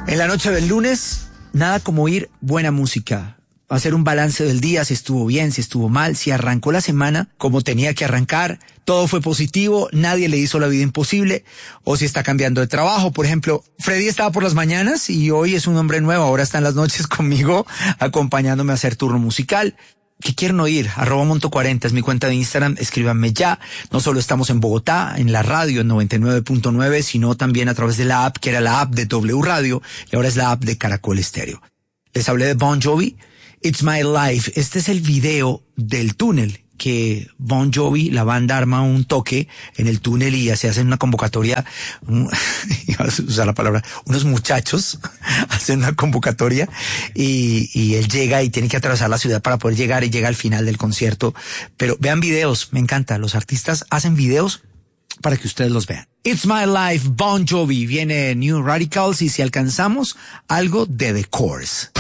En la noche del lunes, nada como oír buena música. Hacer un balance del día, si estuvo bien, si estuvo mal, si arrancó la semana como tenía que arrancar, todo fue positivo, nadie le hizo la vida imposible, o si está cambiando de trabajo. Por ejemplo, Freddy estaba por las mañanas y hoy es un hombre nuevo, ahora está en las noches conmigo, acompañándome a hacer turno musical. ¿Qué quieren oír? @Monto40 es mi cuenta de Instagram, escríbanme ya. No solo estamos en Bogotá, en la radio en 99.9, sino también a través de la app, que era la app de W Radio, y ahora es la app de Caracol Estéreo. Les hablé de Bon Jovi, It's My Life. Este es el video del túnel, que Bon Jovi, la banda, arma un toque en el túnel y se hace una convocatoria, iba a usar la palabra, unos muchachos hacen una convocatoria y él llega y tiene que atravesar la ciudad para poder llegar, y llega al final del concierto. Pero vean videos, me encanta, los artistas hacen videos para que ustedes los vean. It's My Life, Bon Jovi, viene New Radicals, y si alcanzamos algo de The Course.